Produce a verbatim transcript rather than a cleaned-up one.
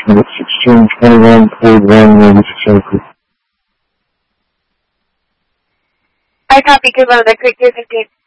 number sixteen twenty-one, code one, ninety-six hundred. I copy, give out the quick fifteen.